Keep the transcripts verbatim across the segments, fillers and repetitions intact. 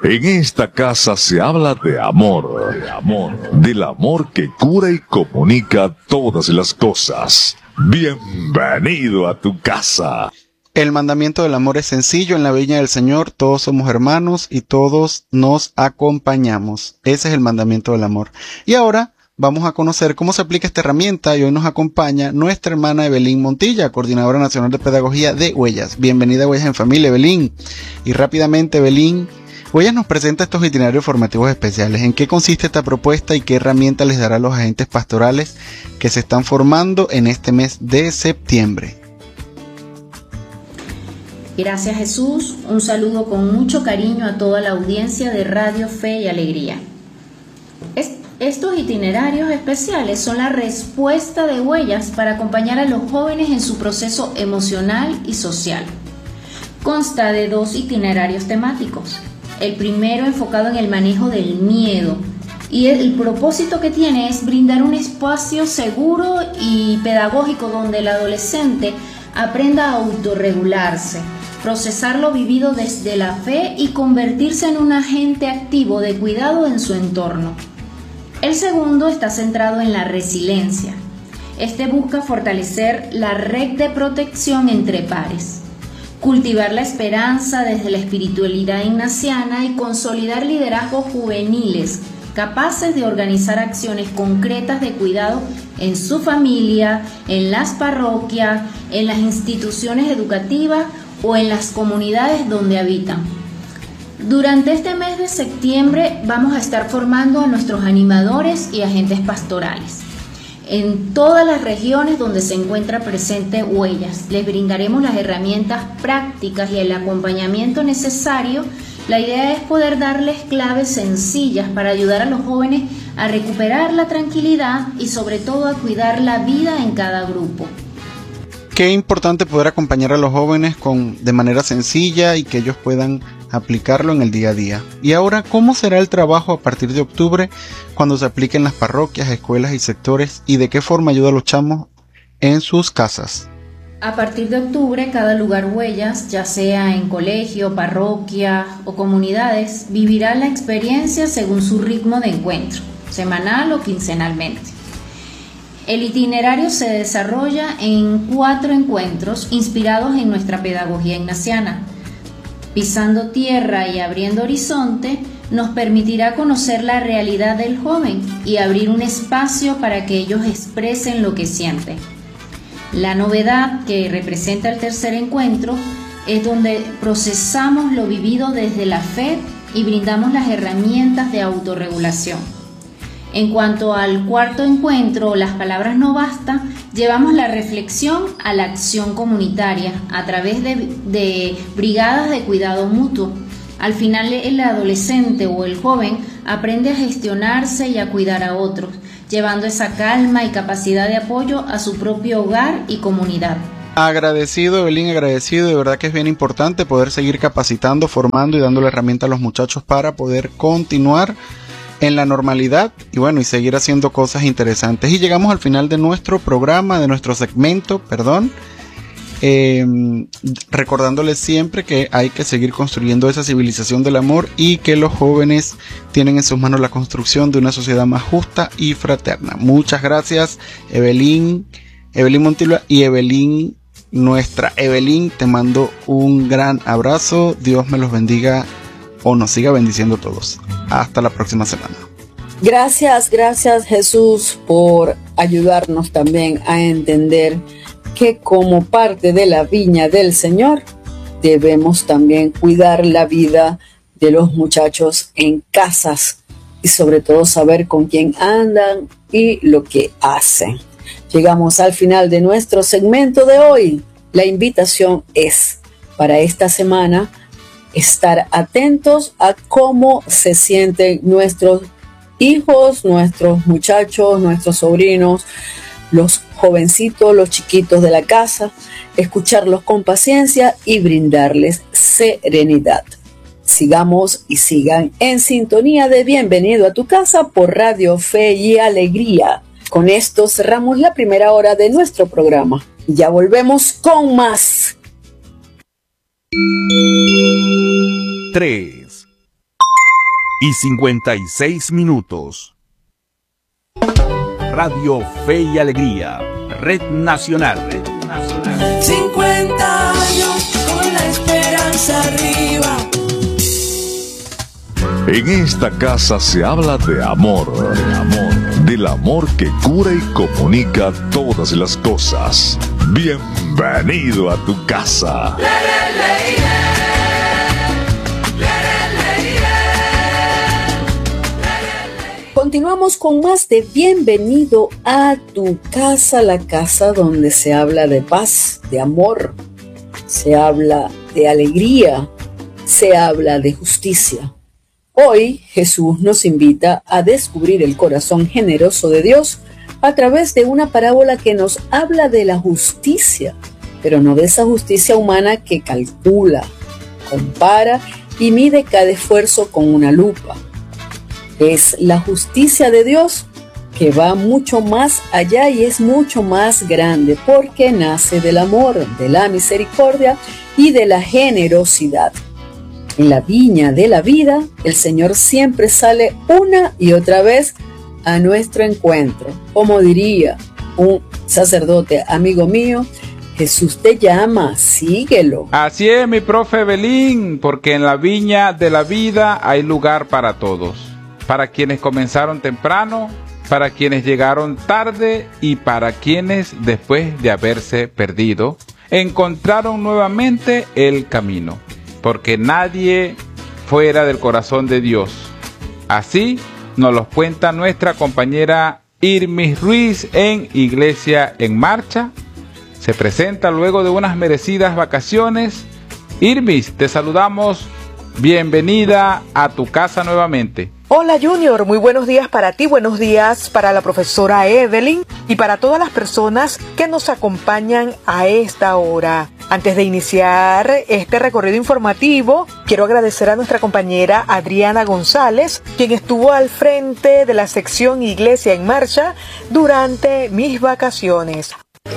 En esta casa se habla de amor, de amor, del amor que cura y comunica todas las cosas. Bienvenido a tu casa. El mandamiento del amor es sencillo. En la viña del Señor todos somos hermanos y todos nos acompañamos. Ese es el mandamiento del amor. Y ahora vamos a conocer cómo se aplica esta herramienta y hoy nos acompaña nuestra hermana Evelyn Montilla, Coordinadora Nacional de Pedagogía de Huellas. Bienvenida a Huellas en Familia, Evelyn. Y rápidamente, Evelyn, Huellas nos presenta estos itinerarios formativos especiales. ¿En qué consiste esta propuesta y qué herramienta les dará a los agentes pastorales que se están formando en este mes de septiembre? Gracias, Jesús. Un saludo con mucho cariño a toda la audiencia de Radio Fe y Alegría. Est- estos itinerarios especiales son la respuesta de Huellas para acompañar a los jóvenes en su proceso emocional y social. Consta de dos itinerarios temáticos. El primero enfocado en el manejo del miedo, y el propósito que tiene es brindar un espacio seguro y pedagógico donde el adolescente aprenda a autorregularse, procesar lo vivido desde la fe y convertirse en un agente activo de cuidado en su entorno. El segundo está centrado en la resiliencia. Este busca fortalecer la red de protección entre pares, cultivar la esperanza desde la espiritualidad ignaciana y consolidar liderazgos juveniles capaces de organizar acciones concretas de cuidado en su familia, en las parroquias, en las instituciones educativas o en las comunidades donde habitan. Durante este mes de septiembre vamos a estar formando a nuestros animadores y agentes pastorales en todas las regiones donde se encuentra presente Huellas. Les brindaremos las herramientas prácticas y el acompañamiento necesario. La idea es poder darles claves sencillas para ayudar a los jóvenes a recuperar la tranquilidad y sobre todo a cuidar la vida en cada grupo. Qué importante poder acompañar a los jóvenes con, de manera sencilla y que ellos puedan aplicarlo en el día a día. Y ahora, ¿cómo será el trabajo a partir de octubre cuando se aplique en las parroquias, escuelas y sectores? ¿Y de qué forma ayuda a los chamos en sus casas? A partir de octubre, cada lugar Huellas, ya sea en colegio, parroquia o comunidades, vivirá la experiencia según su ritmo de encuentro, semanal o quincenalmente. El itinerario se desarrolla en cuatro encuentros inspirados en nuestra pedagogía ignaciana. Pisando tierra y abriendo horizonte nos permitirá conocer la realidad del joven y abrir un espacio para que ellos expresen lo que sienten. La novedad que representa el tercer encuentro es donde procesamos lo vivido desde la fe y brindamos las herramientas de autorregulación. En cuanto al cuarto encuentro, las palabras no bastan, llevamos la reflexión a la acción comunitaria a través de, de brigadas de cuidado mutuo. Al final, el adolescente o el joven aprende a gestionarse y a cuidar a otros, llevando esa calma y capacidad de apoyo a su propio hogar y comunidad. Agradecido, Evelyn, agradecido. De verdad que es bien importante poder seguir capacitando, formando y dando la herramienta a los muchachos para poder continuar en la normalidad y bueno, y seguir haciendo cosas interesantes. Y llegamos al final de nuestro programa, de nuestro segmento, perdón, eh, recordándoles siempre que hay que seguir construyendo esa civilización del amor y que los jóvenes tienen en sus manos la construcción de una sociedad más justa y fraterna. Muchas gracias, Evelyn, Evelyn Montilla y Evelyn, nuestra Evelyn, te mando un gran abrazo. Dios me los bendiga o nos siga bendiciendo a todos. Hasta la próxima semana. Gracias, gracias Jesús por ayudarnos también a entender que como parte de la viña del Señor debemos también cuidar la vida de los muchachos en casas y sobre todo saber con quién andan y lo que hacen. Llegamos al final de nuestro segmento de hoy. La invitación es para esta semana estar atentos a cómo se sienten nuestros hijos, nuestros muchachos, nuestros sobrinos, los jovencitos, los chiquitos de la casa, escucharlos con paciencia y brindarles serenidad. Sigamos y sigan en sintonía de Bienvenido a tu Casa por Radio Fe y Alegría. Con esto cerramos la primera hora de nuestro programa. Ya volvemos con más. tres, y cincuenta y seis minutos. Radio Fe y Alegría, Red Nacional. Red Nacional. cincuenta años con la esperanza arriba. En esta casa se habla de amor, de amor, del amor que cura y comunica todas las cosas. Bienvenido a tu casa. Continuamos con más de Bienvenido a tu casa, la casa donde se habla de paz, de amor, se habla de alegría, se habla de justicia. Hoy Jesús nos invita a descubrir el corazón generoso de Dios a través de una parábola que nos habla de la justicia, pero no de esa justicia humana que calcula, compara y mide cada esfuerzo con una lupa. Es la justicia de Dios que va mucho más allá y es mucho más grande porque nace del amor, de la misericordia y de la generosidad. En la viña de la vida, el Señor siempre sale una y otra vez a nuestro encuentro. Como diría un sacerdote amigo mío, Jesús te llama, síguelo. Así es, mi profe Belín, porque en la viña de la vida hay lugar para todos. Para quienes comenzaron temprano, para quienes llegaron tarde y para quienes, después de haberse perdido, encontraron nuevamente el camino. Porque nadie fuera del corazón de Dios. Así nos lo cuenta nuestra compañera Irmis Ruiz en Iglesia en Marcha. Se presenta luego de unas merecidas vacaciones. Irmis, te saludamos. Bienvenida a tu casa nuevamente. Hola Junior, muy buenos días para ti, buenos días para la profesora Evelyn y para todas las personas que nos acompañan a esta hora. Antes de iniciar este recorrido informativo, quiero agradecer a nuestra compañera Adriana González, quien estuvo al frente de la sección Iglesia en Marcha durante mis vacaciones.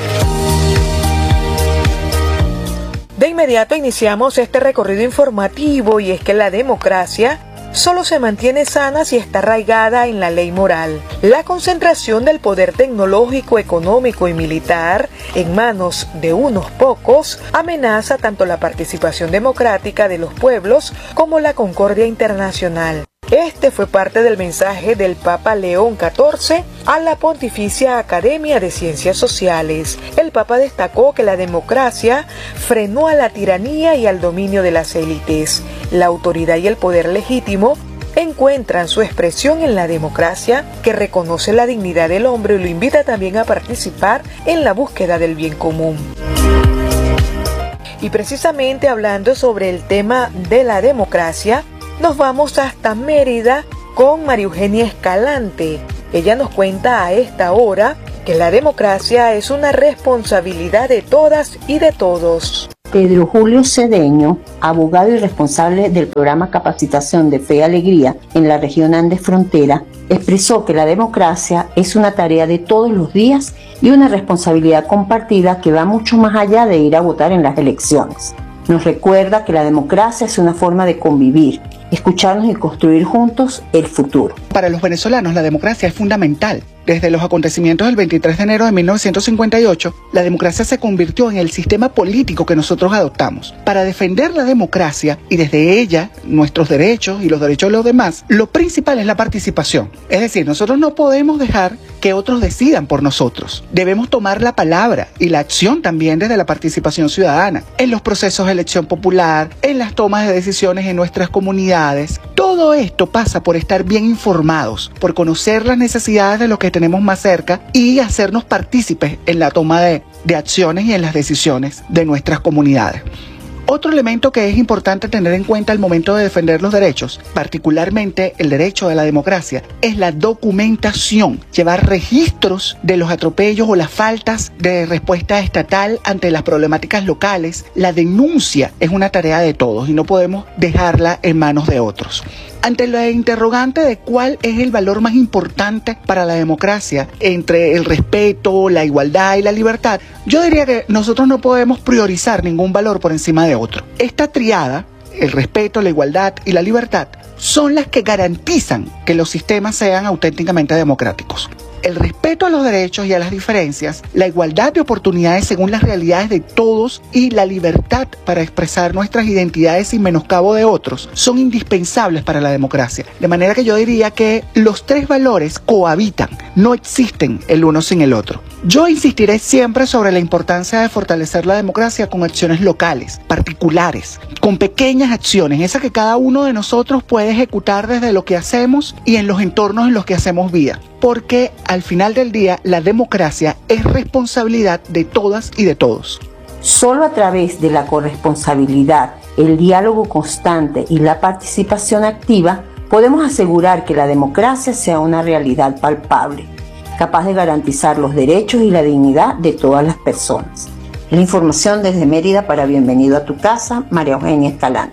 De inmediato iniciamos este recorrido informativo y es que la democracia solo se mantiene sana si está arraigada en la ley moral. La concentración del poder tecnológico, económico y militar en manos de unos pocos amenaza tanto la participación democrática de los pueblos como la concordia internacional. Este fue parte del mensaje del Papa León catorce a la Pontificia Academia de Ciencias Sociales. El Papa destacó que la democracia frenó a la tiranía y al dominio de las élites. La autoridad y el poder legítimo encuentran su expresión en la democracia, que reconoce la dignidad del hombre y lo invita también a participar en la búsqueda del bien común. Y precisamente hablando sobre el tema de la democracia, nos vamos hasta Mérida con María Eugenia Escalante. Ella nos cuenta a esta hora que la democracia es una responsabilidad de todas y de todos. Pedro Julio Cedeño, abogado y responsable del programa Capacitación de Fe y Alegría en la región Andes Frontera, expresó que la democracia es una tarea de todos los días y una responsabilidad compartida que va mucho más allá de ir a votar en las elecciones. Nos recuerda que la democracia es una forma de convivir, escucharnos y construir juntos el futuro. Para los venezolanos, la democracia es fundamental. Desde los acontecimientos del veintitrés de enero de mil novecientos cincuenta y ocho, la democracia se convirtió en el sistema político que nosotros adoptamos. Para defender la democracia y desde ella nuestros derechos y los derechos de los demás, lo principal es la participación. Es decir, nosotros no podemos dejar que otros decidan por nosotros. Debemos tomar la palabra y la acción también desde la participación ciudadana, en los procesos de elección popular, en las tomas de decisiones en nuestras comunidades. Todo esto pasa por estar bien informados, por conocer las necesidades de los que tenemos más cerca y hacernos partícipes en la toma de, de acciones y en las decisiones de nuestras comunidades. Otro elemento que es importante tener en cuenta al momento de defender los derechos, particularmente el derecho de la democracia, es la documentación. Llevar registros de los atropellos o las faltas de respuesta estatal ante las problemáticas locales. La denuncia es una tarea de todos y no podemos dejarla en manos de otros. Ante la interrogante de cuál es el valor más importante para la democracia entre el respeto, la igualdad y la libertad, yo diría que nosotros no podemos priorizar ningún valor por encima de otro. Esta triada, el respeto, la igualdad y la libertad, son las que garantizan que los sistemas sean auténticamente democráticos. El respeto a los derechos y a las diferencias, la igualdad de oportunidades según las realidades de todos y la libertad para expresar nuestras identidades sin menoscabo de otros son indispensables para la democracia. De manera que yo diría que los tres valores cohabitan, no existen el uno sin el otro. Yo insistiré siempre sobre la importancia de fortalecer la democracia con acciones locales, particulares, con pequeñas acciones, esas que cada uno de nosotros puede ejecutar desde lo que hacemos y en los entornos en los que hacemos vida. Porque al final del día la democracia es responsabilidad de todas y de todos. Solo a través de la corresponsabilidad, el diálogo constante y la participación activa podemos asegurar que la democracia sea una realidad palpable, capaz de garantizar los derechos y la dignidad de todas las personas. La información desde Mérida para Bienvenido a tu Casa, María Eugenia Escalante.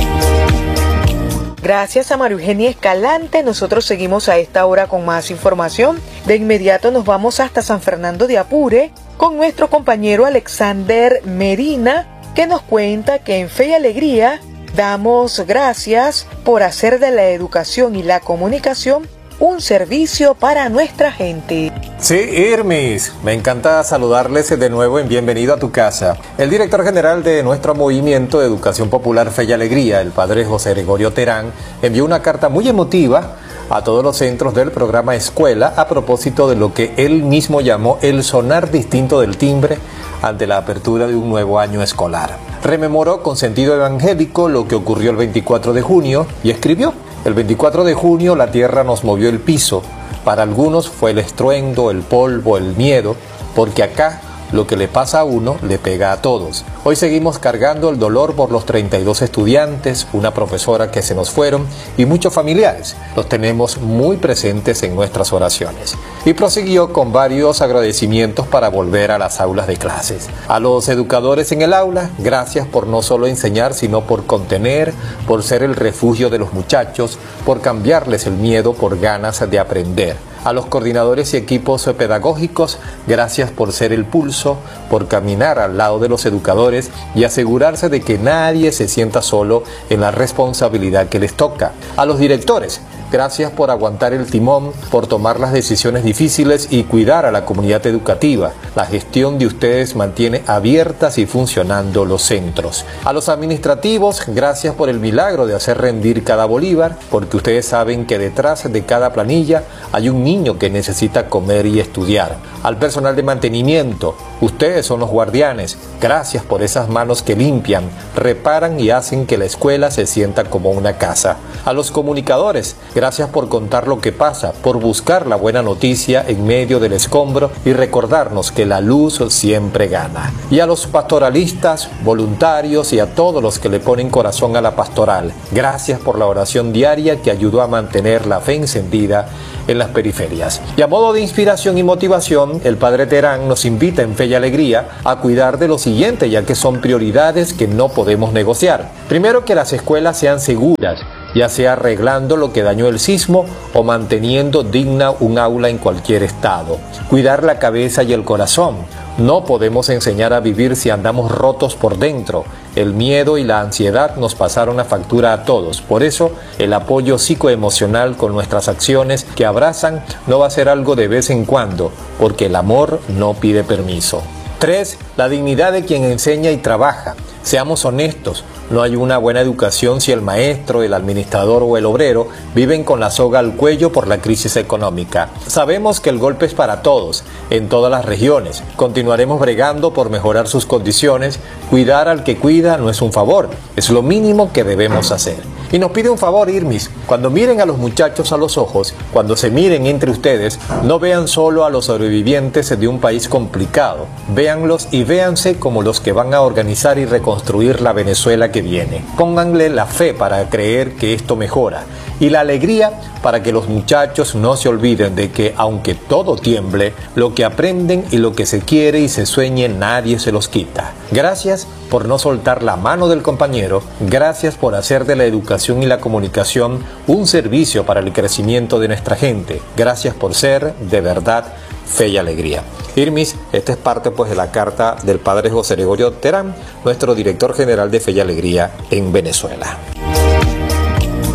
Gracias a María Eugenia Escalante, nosotros seguimos a esta hora con más información. De inmediato nos vamos hasta San Fernando de Apure con nuestro compañero Alexander Medina, que nos cuenta que en Fe y Alegría damos gracias por hacer de la educación y la comunicación un servicio para nuestra gente. Sí, Irmis, me encanta saludarles de nuevo en Bienvenido a tu Casa. El director general de nuestro movimiento de Educación Popular Fe y Alegría, el padre José Gregorio Terán, envió una carta muy emotiva a todos los centros del programa Escuela a propósito de lo que él mismo llamó el sonar distinto del timbre ante la apertura de un nuevo año escolar. Rememoró con sentido evangélico lo que ocurrió el veinticuatro de junio y escribió: el veinticuatro de junio la tierra nos movió el piso. Para algunos fue el estruendo, el polvo, el miedo, porque acá lo que le pasa a uno le pega a todos. Hoy seguimos cargando el dolor por los treinta y dos estudiantes, una profesora que se nos fueron y muchos familiares. Los tenemos muy presentes en nuestras oraciones. Y prosiguió con varios agradecimientos para volver a las aulas de clases. A los educadores en el aula, gracias por no solo enseñar, sino por contener, por ser el refugio de los muchachos, por cambiarles el miedo por ganas de aprender. A los coordinadores y equipos pedagógicos, gracias por ser el pulso, por caminar al lado de los educadores y asegurarse de que nadie se sienta solo en la responsabilidad que les toca. A los directores, gracias por aguantar el timón, por tomar las decisiones difíciles y cuidar a la comunidad educativa. La gestión de ustedes mantiene abiertas y funcionando los centros. A los administrativos, gracias por el milagro de hacer rendir cada bolívar, porque ustedes saben que detrás de cada planilla hay un niño que necesita comer y estudiar. Al personal de mantenimiento, ustedes son los guardianes. Gracias por esas manos que limpian, reparan y hacen que la escuela se sienta como una casa. A los comunicadores, gracias por contar lo que pasa, por buscar la buena noticia en medio del escombro y recordarnos que la luz siempre gana. Y a los pastoralistas, voluntarios y a todos los que le ponen corazón a la pastoral, gracias por la oración diaria que ayudó a mantener la fe encendida en las periferias. Y a modo de inspiración y motivación, el padre Terán nos invita en Fe y Alegría a cuidar de lo siguiente, ya que son prioridades que no podemos negociar. Primero, que las escuelas sean seguras, ya sea arreglando lo que dañó el sismo o manteniendo digna un aula en cualquier estado. Cuidar la cabeza y el corazón. No podemos enseñar a vivir si andamos rotos por dentro. El miedo y la ansiedad nos pasaron la factura a todos. Por eso, el apoyo psicoemocional con nuestras acciones que abrazan no va a ser algo de vez en cuando, porque el amor no pide permiso. tres. La dignidad de quien enseña y trabaja. Seamos honestos, no hay una buena educación si el maestro, el administrador o el obrero viven con la soga al cuello por la crisis económica. Sabemos que el golpe es para todos, en todas las regiones. Continuaremos bregando por mejorar sus condiciones. Cuidar al que cuida no es un favor, es lo mínimo que debemos hacer. Y nos pide un favor, Irmis, cuando miren a los muchachos a los ojos, cuando se miren entre ustedes, no vean solo a los sobrevivientes de un país complicado, véanlos y véanse como los que van a organizar y reconstruir la Venezuela que viene. Pónganle la fe para creer que esto mejora y la alegría para que los muchachos no se olviden de que aunque todo tiemble, lo que aprenden y lo que se quiere y se sueñe nadie se los quita. Gracias por no soltar la mano del compañero, gracias por hacer de la educación y la comunicación un servicio para el crecimiento de nuestra gente, gracias por ser de verdad fe y alegría. Irmis, esta es parte pues de la carta del padre José Gregorio Terán, nuestro director general de Fe y Alegría en Venezuela.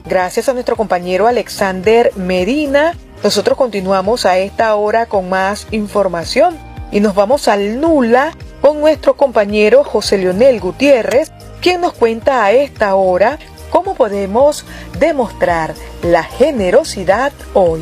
Gracias a nuestro compañero Alexander Medina. Nosotros continuamos a esta hora con más información y nos vamos al Nula con nuestro compañero José Leonel Gutiérrez, quien nos cuenta a esta hora cómo podemos demostrar la generosidad hoy.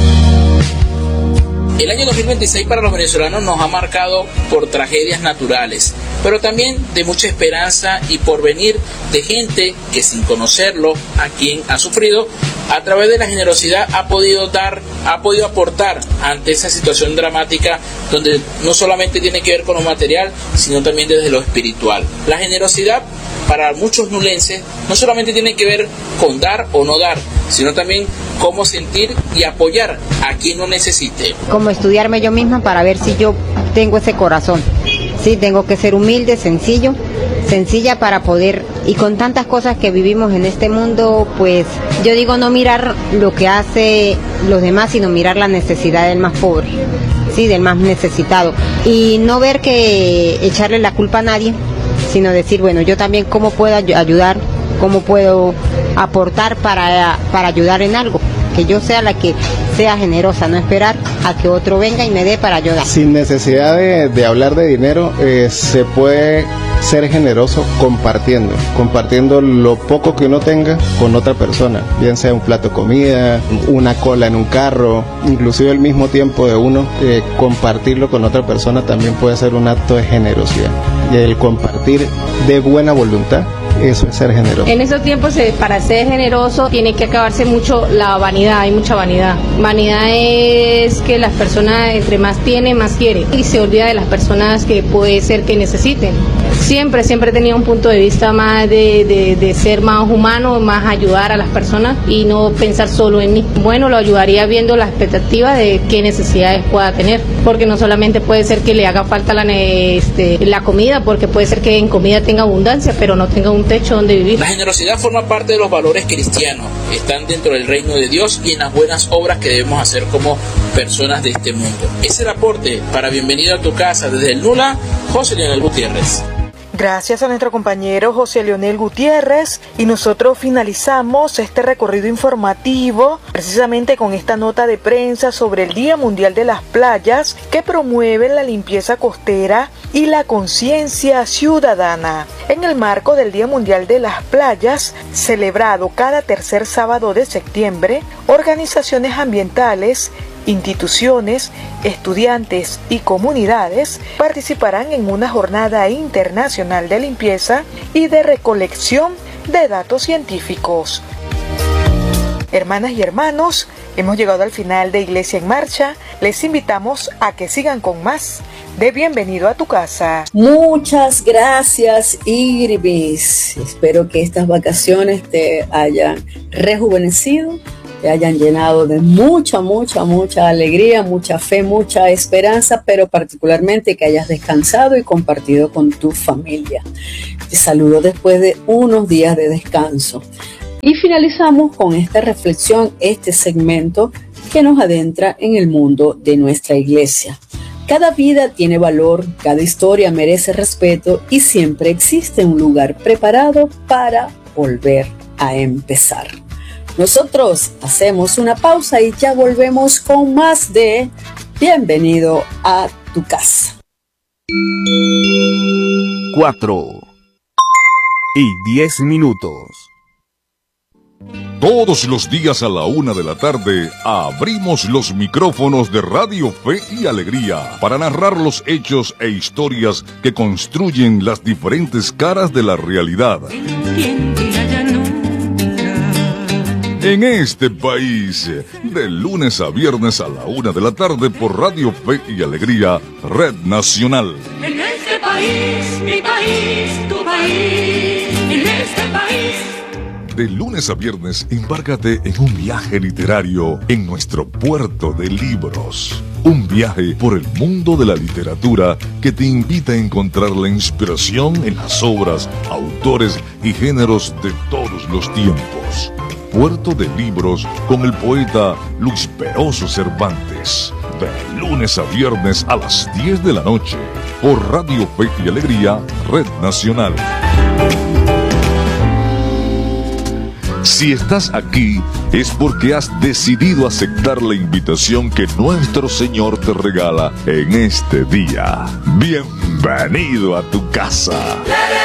El año dos mil veintiséis para los venezolanos nos ha marcado por tragedias naturales, pero también de mucha esperanza y porvenir de gente que sin conocerlo, a quien ha sufrido, a través de la generosidad ha podido dar, ha podido aportar ante esa situación dramática donde no solamente tiene que ver con lo material, sino también desde lo espiritual. La generosidad para muchos nulenses no solamente tiene que ver con dar o no dar, sino también cómo sentir y apoyar a quien lo necesite. Como estudiarme yo misma para ver si yo tengo ese corazón. Sí, tengo que ser humilde, sencillo, sencilla para poder, y con tantas cosas que vivimos en este mundo, pues yo digo no mirar lo que hace los demás, sino mirar la necesidad del más pobre, sí, del más necesitado, y no ver que echarle la culpa a nadie, sino decir, bueno, yo también cómo puedo ayudar, cómo puedo aportar para, para ayudar en algo, que yo sea la que sea generosa, no esperar a que otro venga y me dé para ayudar. Sin necesidad de, de hablar de dinero, eh, se puede ser generoso compartiendo, compartiendo lo poco que uno tenga con otra persona, bien sea un plato de comida, una cola en un carro, inclusive el mismo tiempo de uno, eh, compartirlo con otra persona también puede ser un acto de generosidad. Y el compartir de buena voluntad, eso es ser generoso. En esos tiempos, eh, para ser generoso, tiene que acabarse mucho la vanidad, hay mucha vanidad. Vanidad es que las personas, entre más tienen, más quieren. Y se olvida de las personas que puede ser que necesiten. Siempre, siempre he tenido un punto de vista más de, de, de ser más humano, más ayudar a las personas y no pensar solo en mí. Bueno, lo ayudaría viendo la expectativa de qué necesidades pueda tener, porque no solamente puede ser que le haga falta la, este, la comida, porque puede ser que en comida tenga abundancia, pero no tenga un techo donde vivir. La generosidad forma parte de los valores cristianos, están dentro del reino de Dios y en las buenas obras que debemos hacer como personas de este mundo. Es el aporte para Bienvenido a tu Casa desde el Nula, José Leonel Gutiérrez. Gracias a nuestro compañero José Leonel Gutiérrez, y nosotros finalizamos este recorrido informativo precisamente con esta nota de prensa sobre el Día Mundial de las Playas, que promueve la limpieza costera y la conciencia ciudadana. En el marco del Día Mundial de las Playas, celebrado cada tercer sábado de septiembre, organizaciones ambientales, instituciones, estudiantes y comunidades participarán en una jornada internacional de limpieza y de recolección de datos científicos. Hermanas y hermanos, hemos llegado al final de Iglesia en Marcha. Les invitamos a que sigan con más de Bienvenido a tu Casa. Muchas gracias, Irbis. Espero que estas vacaciones te hayan rejuvenecido, te hayan llenado de mucha, mucha, mucha alegría, mucha fe, mucha esperanza, pero particularmente que hayas descansado y compartido con tu familia. Te saludo después de unos días de descanso. Y finalizamos con esta reflexión, este segmento que nos adentra en el mundo de nuestra iglesia. Cada vida tiene valor, cada historia merece respeto y siempre existe un lugar preparado para volver a empezar. Nosotros hacemos una pausa y ya volvemos con más de Bienvenido a tu Casa. Cuatro y diez minutos. Todos los días a la una de la tarde abrimos los micrófonos de Radio Fe y Alegría para narrar los hechos e historias que construyen las diferentes caras de la realidad. En este país, de lunes a viernes a la una de la tarde por Radio Fe y Alegría, Red Nacional. En este país, mi país, tu país, en este país. De lunes a viernes, embárcate en un viaje literario en nuestro puerto de libros. Un viaje por el mundo de la literatura que te invita a encontrar la inspiración en las obras, autores y géneros de todos los tiempos. Puerto de Libros con el poeta Luis Peroso Cervantes. De lunes a viernes a las diez de la noche por Radio Fe y Alegría, Red Nacional. Si estás aquí es porque has decidido aceptar la invitación que nuestro Señor te regala en este día. Bienvenido a tu casa.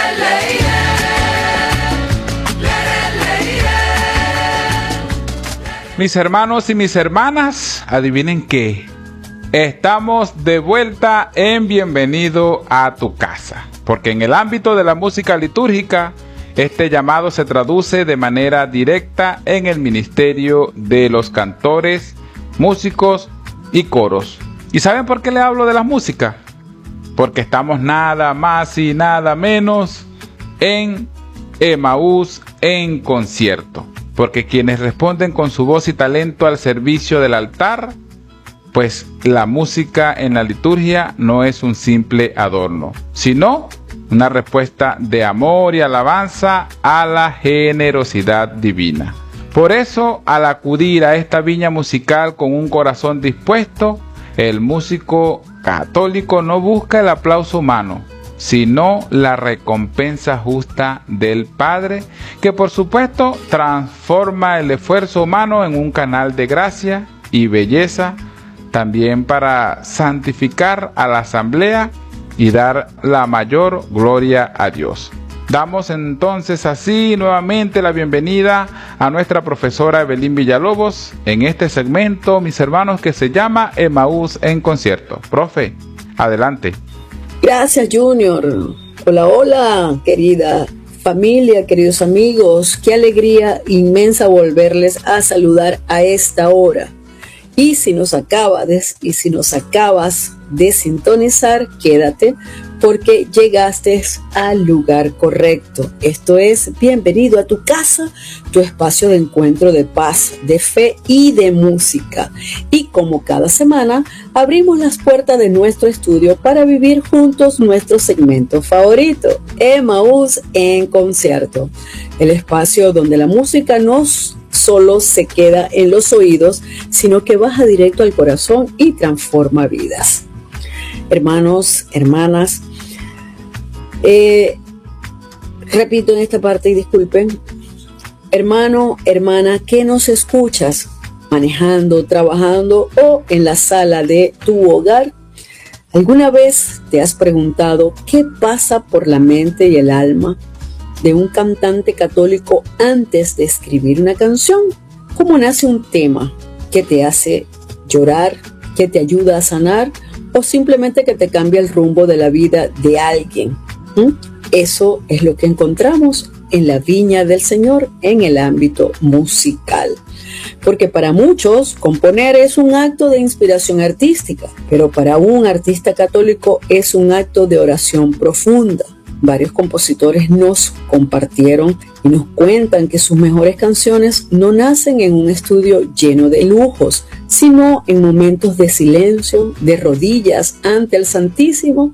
Mis hermanos y mis hermanas, adivinen qué. Estamos de vuelta en Bienvenido a tu casa. Porque en el ámbito de la música litúrgica, este llamado se traduce de manera directa en el ministerio de los cantores, músicos y coros. ¿Y saben por qué le hablo de la música? Porque estamos nada más y nada menos en Emaús en concierto. Porque quienes responden con su voz y talento al servicio del altar, pues la música en la liturgia no es un simple adorno, sino una respuesta de amor y alabanza a la generosidad divina. Por eso, al acudir a esta viña musical con un corazón dispuesto, el músico católico no busca el aplauso humano, sino la recompensa justa del Padre, que por supuesto transforma el esfuerzo humano en un canal de gracia y belleza, también para santificar a la asamblea y dar la mayor gloria a Dios. Damos entonces así nuevamente la bienvenida a nuestra profesora Evelyn Villalobos en este segmento, mis hermanos, que se llama Emaús en concierto. Profe, adelante. Gracias, Junior. Hola, hola, querida familia, queridos amigos. Qué alegría inmensa volverles a saludar a esta hora. Y si nos acabas de, y si nos acabas de sintonizar, quédate porque llegaste al lugar correcto. Esto es Bienvenido a tu casa, tu espacio de encuentro de paz, de fe y de música. Y como cada semana, abrimos las puertas de nuestro estudio para vivir juntos nuestro segmento favorito, Emaús en concierto. El espacio donde la música nos solo se queda en los oídos, sino que baja directo al corazón y transforma vidas. Hermanos, hermanas, eh, repito en esta parte y disculpen, hermano, hermana, que nos escuchas manejando, trabajando o en la sala de tu hogar, ¿alguna vez te has preguntado qué pasa por la mente y el alma de un cantante católico antes de escribir una canción? ¿Cómo nace un tema que te hace llorar, que te ayuda a sanar o simplemente que te cambia el rumbo de la vida de alguien? ¿Mm? Eso es lo que encontramos en la viña del Señor en el ámbito musical. Porque para muchos componer es un acto de inspiración artística, pero para un artista católico es un acto de oración profunda. Varios compositores nos compartieron y nos cuentan que sus mejores canciones no nacen en un estudio lleno de lujos, sino en momentos de silencio, de rodillas ante el Santísimo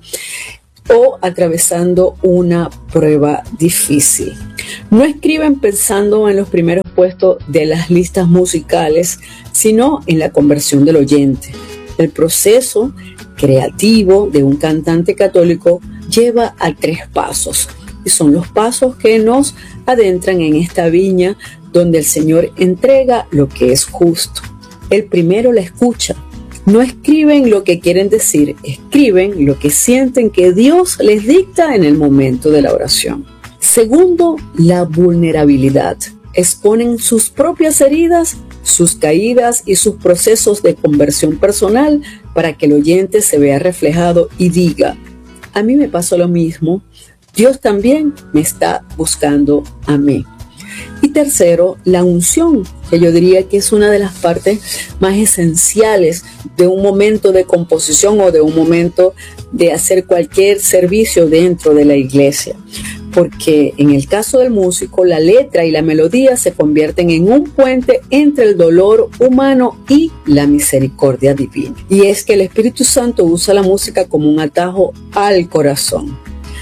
o atravesando una prueba difícil. No escriben pensando en los primeros puestos de las listas musicales, sino en la conversión del oyente. El proceso creativo de un cantante católico lleva a tres pasos, y son los pasos que nos adentran en esta viña donde el Señor entrega lo que es justo. El primero, la escucha. No escriben lo que quieren decir, escriben lo que sienten que Dios les dicta en el momento de la oración. Segundo, la vulnerabilidad. Exponen sus propias heridas, sus caídas y sus procesos de conversión personal para que el oyente se vea reflejado y diga: a mí me pasó lo mismo, Dios también me está buscando a mí. Y tercero, la unción, que yo diría que es una de las partes más esenciales de un momento de composición o de un momento de hacer cualquier servicio dentro de la iglesia. Porque en el caso del músico, la letra y la melodía se convierten en un puente entre el dolor humano y la misericordia divina. Y es que el Espíritu Santo usa la música como un atajo al corazón.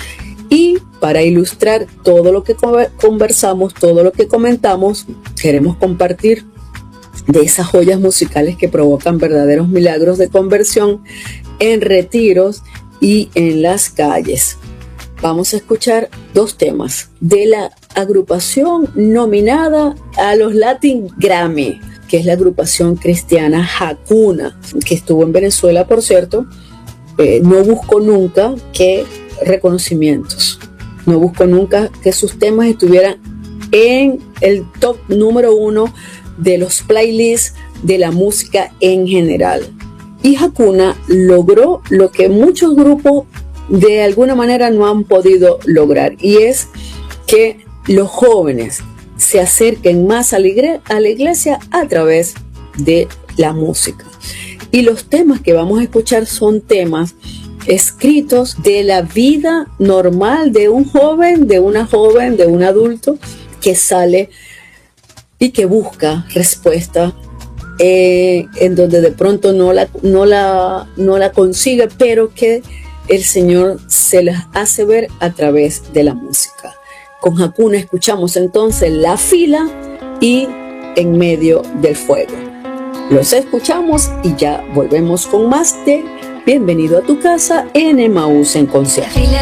Y para ilustrar todo lo que conversamos, todo lo que comentamos, queremos compartir de esas joyas musicales que provocan verdaderos milagros de conversión en retiros y en las calles. Vamos a escuchar dos temas de la agrupación nominada a los Latin Grammy, que es la agrupación cristiana Hakuna, que estuvo en Venezuela, por cierto. Eh, no busco nunca que reconocimientos, no busco nunca que sus temas estuvieran en el top número uno de los playlists de la música en general. Y Hakuna logró lo que muchos grupos de alguna manera no han podido lograr, y es que los jóvenes se acerquen más a la iglesia, a la iglesia a través de la música. Y los temas que vamos a escuchar son temas escritos de la vida normal de un joven, de una joven, de un adulto que sale y que busca respuesta eh, en donde de pronto no la, no, la, no la consigue, pero que el Señor se las hace ver a través de la música. Con Hakuna escuchamos entonces La Fila y En Medio del Fuego. Los escuchamos y ya volvemos con más de Bienvenido a tu casa en Emaús en concierto. La